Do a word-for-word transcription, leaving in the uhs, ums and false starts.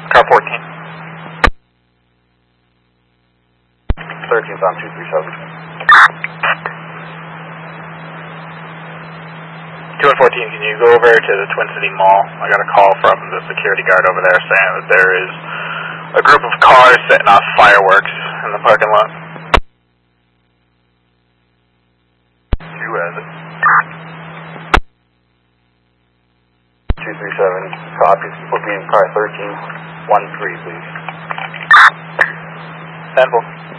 Car fourteen. thirteen's on two three seven. two one fourteen, can you go over to the Twin City Mall? I got a call from the security guard over there saying that there is a group of cars setting off fireworks in the parking lot. Two has it. two three seven, copies. Will be in car thirteen one three, please. Sample.